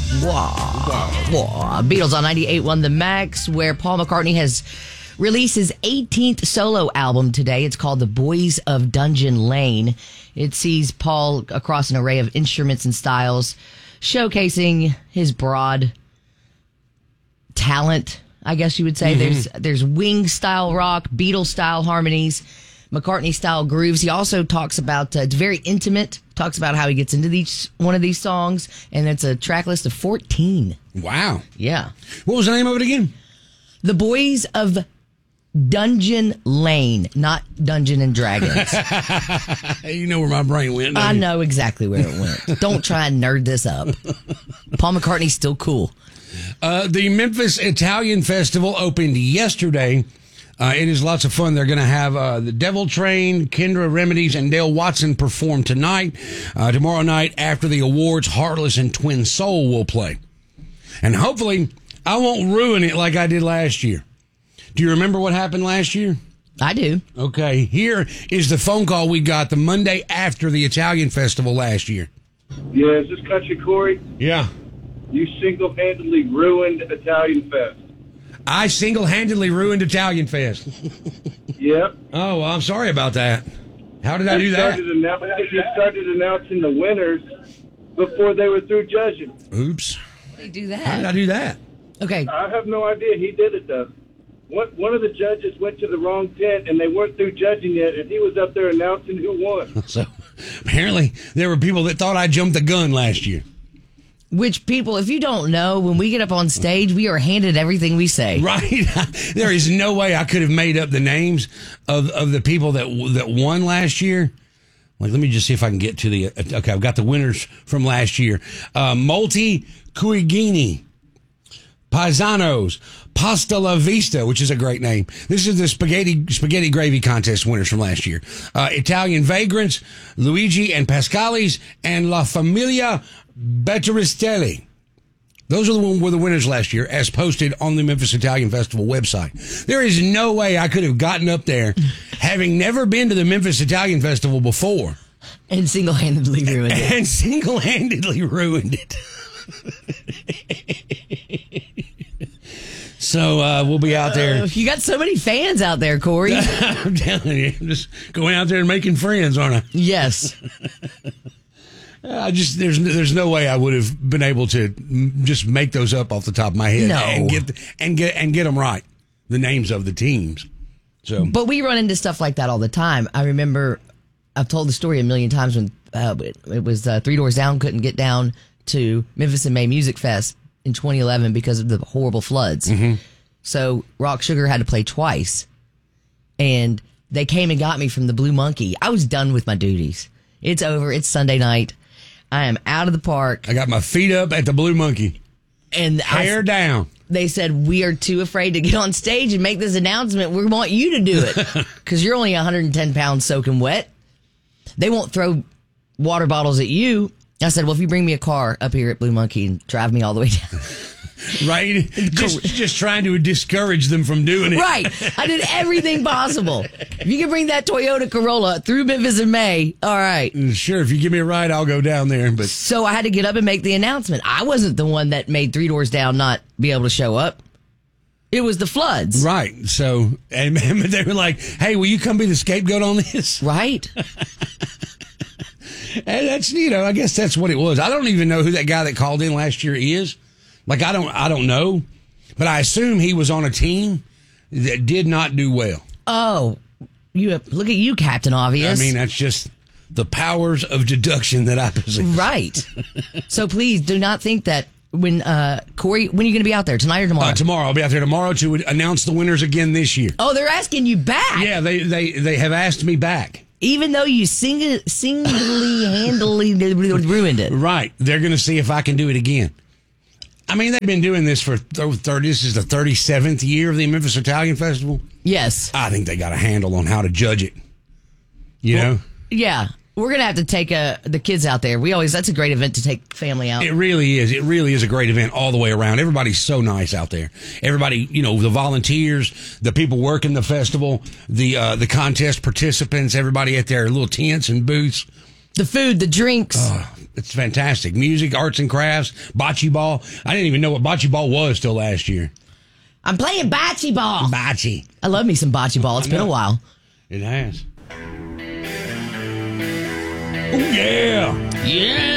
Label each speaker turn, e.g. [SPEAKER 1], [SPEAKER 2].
[SPEAKER 1] Beatles on 98.1 The Max, where Paul McCartney has released his 18th solo album today. It's called The Boys of Dungeon Lane. It sees Paul across an array of instruments and styles, showcasing his broad talent, I guess you would say. There's Wing-style rock, Beatles-style harmonies, McCartney-style grooves. He also talks about, it's very intimate, talks about how he gets into one of these songs, and it's a track list of 14.
[SPEAKER 2] Wow.
[SPEAKER 1] Yeah.
[SPEAKER 2] What was the name of it again? The
[SPEAKER 1] Boys of Dungeon Lane, not Dungeon and Dragons.
[SPEAKER 2] You know where my brain went.
[SPEAKER 1] I know exactly where it went. Don't try and nerd this up. Paul McCartney's still cool.
[SPEAKER 2] The Memphis Italian Festival opened yesterday. It is lots of fun. They're going to have the Devil Train, Kendra Remedies, and Dale Watson perform tonight. Tomorrow night, after the awards, Heartless and Twin Soul will play. And hopefully, I won't ruin it like I did last year. Do you remember what happened last year?
[SPEAKER 1] I do.
[SPEAKER 2] Okay, here is the phone call we got the Monday after the Italian Festival last year.
[SPEAKER 3] Yeah, is this Country Corey?
[SPEAKER 2] Yeah.
[SPEAKER 3] You single-handedly ruined Italian Fest.
[SPEAKER 2] I single-handedly ruined Italian Fest.
[SPEAKER 3] Yep.
[SPEAKER 2] Oh, well, I'm sorry about that. How did I do that?
[SPEAKER 3] You started announcing the winners before they were through judging.
[SPEAKER 2] Oops.
[SPEAKER 1] How did you do that?
[SPEAKER 2] How did I do that?
[SPEAKER 1] Okay.
[SPEAKER 3] I have no idea. He did it, though. One of the judges went to the wrong tent, and they weren't through judging yet, and he was up there announcing who won.
[SPEAKER 2] So, apparently, there were people that thought I jumped the gun last year.
[SPEAKER 1] Which people, if you don't know, when we get up on stage, we are handed everything we say.
[SPEAKER 2] Right. There is no way I could have made up the names of the people that won last year. Like, let me just see if I can get to the... Okay, I've got the winners from last year. Molti Cuigini, Paisanos, Pasta La Vista, which is a great name. This is the spaghetti gravy contest winners from last year. Italian Vagrants, Luigi and Pascali's, and La Familia Batteristelli. Those were the winners last year, as posted on the Memphis Italian Festival website. There is no way I could have gotten up there, having never been to the Memphis Italian Festival before.
[SPEAKER 1] And single-handedly ruined it.
[SPEAKER 2] And single-handedly ruined it. So we'll be out there.
[SPEAKER 1] You got so many fans out there, Corey.
[SPEAKER 2] I'm telling you, I'm just going out there and making friends, aren't I?
[SPEAKER 1] Yes.
[SPEAKER 2] There's no way I would have been able to just make those up off the top of my head.
[SPEAKER 1] No.
[SPEAKER 2] and get them right, the names of the teams. So,
[SPEAKER 1] but we run into stuff like that all the time. I remember I've told the story a million times when it was Three Doors Down couldn't get down to Memphis in May Music Fest in 2011 because of the horrible floods. Mm-hmm. So Rock Sugar had to play twice, and they came and got me from the Blue Monkey. I was done with my duties. It's over. It's Sunday night. I am out of the park.
[SPEAKER 2] I got my feet up at the Blue Monkey.
[SPEAKER 1] And
[SPEAKER 2] hair down.
[SPEAKER 1] They said, we are too afraid to get on stage and make this announcement. We want you to do it because you're only 110 pounds soaking wet. They won't throw water bottles at you. I said, well, if you bring me a car up here at Blue Monkey and drive me all the way down.
[SPEAKER 2] Right? Just trying to discourage them from doing it.
[SPEAKER 1] Right. I did everything possible. If you can bring that Toyota Corolla through Memphis in May, all right.
[SPEAKER 2] Sure, if you give me a ride, I'll go down there. But
[SPEAKER 1] so I had to get up and make the announcement. I wasn't the one that made Three Doors Down not be able to show up. It was the floods.
[SPEAKER 2] Right. So, and they were like, hey, will you come be the scapegoat on this?
[SPEAKER 1] Right.
[SPEAKER 2] And that's, I guess that's what it was. I don't even know who that guy that called in last year is. Like, I don't know, but I assume he was on a team that did not do well.
[SPEAKER 1] Oh, look at you, Captain Obvious.
[SPEAKER 2] I mean, that's just the powers of deduction that I possess.
[SPEAKER 1] Right. So please do not think that when, Corey, when are you going to be out there, tonight or tomorrow?
[SPEAKER 2] Tomorrow. I'll be out there tomorrow to announce the winners again this year.
[SPEAKER 1] Oh, they're asking you back.
[SPEAKER 2] Yeah, they have asked me back.
[SPEAKER 1] Even though you single-handedly ruined it.
[SPEAKER 2] Right. They're going to see if I can do it again. I mean, they've been doing this for this is the 37th year of the Memphis Italian Festival.
[SPEAKER 1] Yes.
[SPEAKER 2] I think they got a handle on how to judge it. You know?
[SPEAKER 1] Yeah. We're going to have to take the kids out there. That's a great event to take family out.
[SPEAKER 2] It really is. It really is a great event all the way around. Everybody's so nice out there. Everybody, the volunteers, the people working the festival, the contest participants, everybody at their little tents and booths.
[SPEAKER 1] The food, the drinks.
[SPEAKER 2] It's fantastic. Music, arts and crafts, bocce ball. I didn't even know what bocce ball was till last year.
[SPEAKER 1] I'm playing bocce ball.
[SPEAKER 2] Bocce.
[SPEAKER 1] I love me some bocce ball. It's been a while.
[SPEAKER 2] It has. Oh, yeah.
[SPEAKER 1] Yeah.